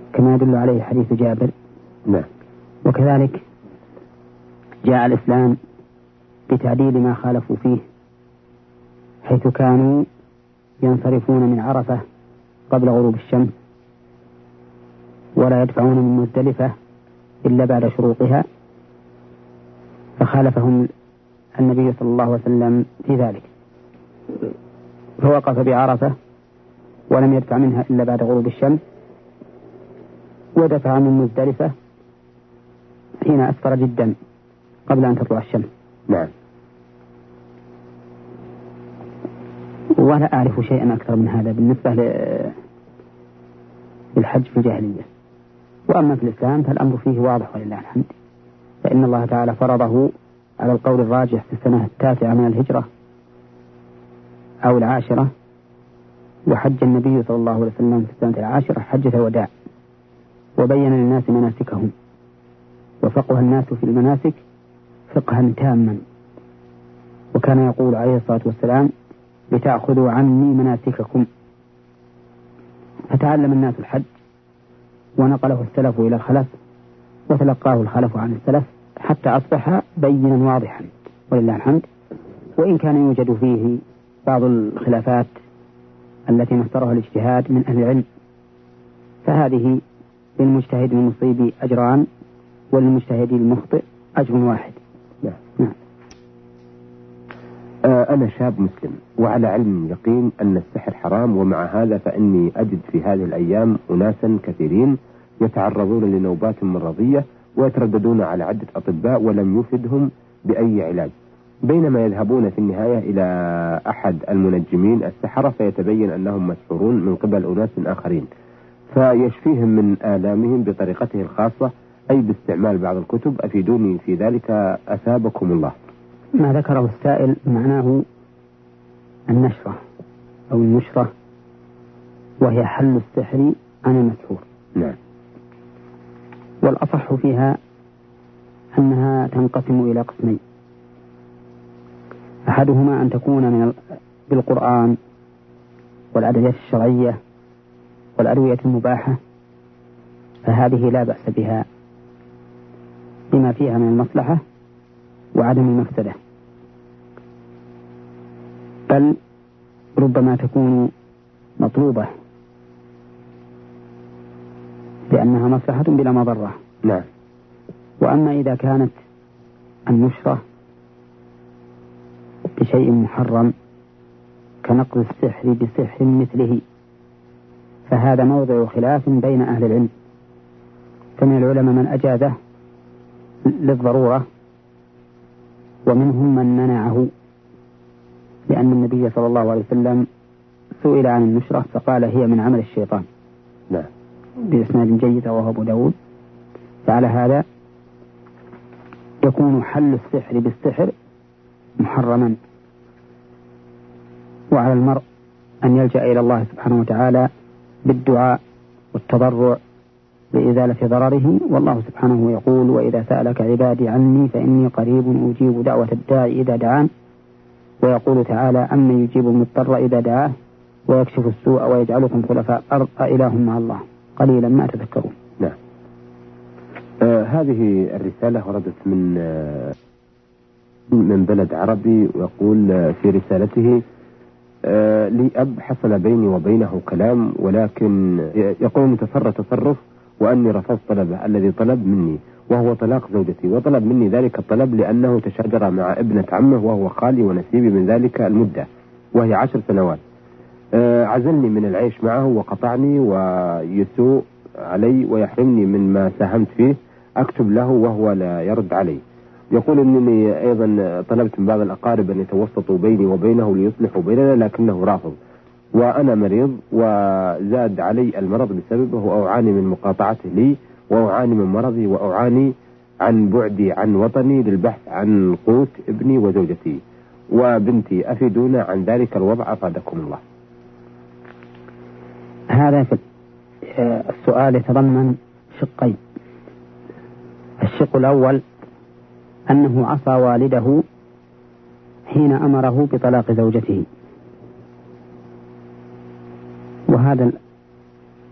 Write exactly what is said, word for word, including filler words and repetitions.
كما يدل عليه حديث جابر. نعم. وكذلك جاء الإسلام بتعديل ما خالفوا فيه، حيث كانوا ينصرفون من عرفة قبل غروب الشمس ولا يدفعون من مزدلفة إلا بعد شروقها، فخالفهم النبي صلى الله عليه وسلم في ذلك، فوقف بعرفة ولم يدفع منها إلا بعد غروب الشمس، ودفع من مزدلفة حين أسفر جدا قبل أن تطلع الشمس. نعم. ولا أعرف شيئا أكثر من هذا بالنسبة للحج في الجاهلية. وأما في الإسلام فالأمر فيه واضح ولله الحمد، فإن الله تعالى فرضه على القول الراجح في السنة التاسعة من الهجرة أو العاشرة، وحج النبي صلى الله عليه وسلم في السنة العاشرة حجة الوداع، وبين للناس مناسكهم، وفقه الناس في المناسك فقها تاما، وكان يقول عليه الصلاة والسلام: لتأخذوا عني مناسككم. فتعلم الناس الحج ونقله السلف إلى الخلف وتلقاه الخلف عن السلف حتى أصبح بينا واضحا ولله الحمد، وإن كان يوجد فيه بعض الخلافات التي مصدرها الاجتهاد من أهل العلم، فهذه للمجتهد المصيب أجران وللمجتهد المخطئ أجر واحد. نعم. آه أنا شاب مسلم وعلى علم يقين أن السحر حرام، ومع هذا فإني أجد في هذه الأيام أناسا كثيرين يتعرضون لنوبات مرضية ويترددون على عدة أطباء ولم يفدهم بأي علاج، بينما يذهبون في النهاية إلى أحد المنجمين السحرة فيتبين أنهم مسحورون من قبل أناس آخرين، فيشفيهم من آلامهم بطريقته الخاصة، أي باستعمال بعض الكتب. أفيدوني في ذلك أثابكم الله. ما ذكره السائل معناه النشرة أو النشرة، وهي حل السحر عن المسحور. نعم. والأصح فيها أنها تنقسم إلى قسمين: أحدهما أن تكون من بالقرآن والأدعية الشرعية والأدوية المباحة، فهذه لا بأس بها لما فيها من المصلحة وعدم المفسدة، بل ربما تكون مطلوبة لأنها مصلحة بلا مضرة. نعم. وأما إذا كانت النشرة بشيء محرم كنقض السحر بسحر مثله، فهذا موضع خلاف بين أهل العلم، فمن العلماء من أجازه للضرورة ومنهم من منعه، لأن النبي صلى الله عليه وسلم سئل عن النشرة فقال: هي من عمل الشيطان. نعم. بإسناد جيد رواه أبو داود. فعلى هذا يكون حل السحر بالسحر محرما، وعلى المرء أن يلجأ إلى الله سبحانه وتعالى بالدعاء والتضرع لإزالة ضرره، والله سبحانه يقول: وإذا سألك عبادي عني فإني قريب أجيب دعوة الداعي إذا دعان. ويقول تعالى: أمن يجيب المضطر إذا دعاه ويكشف السوء ويجعلكم خلفاء الأرض أإله مع الله قليلا ما تذكرون. نعم. آه هذه الرسالة وردت من آه من بلد عربي، ويقول آه في رسالته: آه لي أب حصل بيني وبينه كلام، ولكن يقول متفر تصرف، وأني رفضت طلبه الذي طلب مني، وهو طلاق زوجتي، وطلب مني ذلك الطلب لأنه تشاجر مع ابنة عمه وهو خالي ونسيبي من ذلك المدة وهي عشر سنوات. آه عزلني من العيش معه وقطعني ويسوء علي ويحرمني من ما ساهمت فيه، أكتب له وهو لا يرد علي. يقول أنني أيضا طلبت من بعض الأقارب أن يتوسطوا بيني وبينه ليصلحوا بيننا، لكنه رافض، وأنا مريض وزاد علي المرض بسببه، وأعاني من مقاطعته لي، وأعاني من مرضي، وأعاني عن بعدي عن وطني للبحث عن قوت ابني وزوجتي وبنتي. أفيدونا عن ذلك الوضع أفادكم الله. هذا السؤال يتضمن شقين: الشق الأول أنه عصى والده حين أمره بطلاق زوجته، وهذا